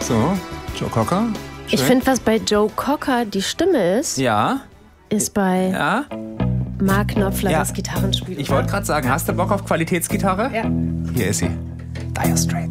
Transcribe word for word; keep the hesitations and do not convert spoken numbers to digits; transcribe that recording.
So, Joe Cocker. Schön. Ich finde, was bei Joe Cocker die Stimme ist, Ja. ist bei Ja. Mark Knopfler Ja. das Gitarrenspiel. Ich wollte gerade sagen, hast du Bock auf Qualitätsgitarre? Ja. Hier ist sie. Dire Straits.